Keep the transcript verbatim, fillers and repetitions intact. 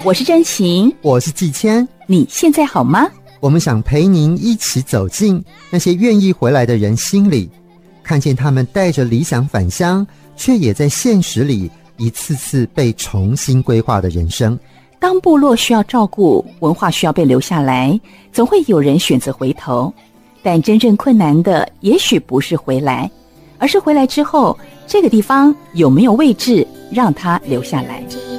我是真情， 我是季谦， 你现在好吗？ 我们想陪您一起走进那些愿意回来的人心里，看见他们带着理想返乡，却也在现实里一次次被重新规划的人生。 当部落需要照顾，文化需要被留下来，总会有人选择回头，但真正困难的也许不是回来，而是回来之后，这个地方有没有位置让他留下来。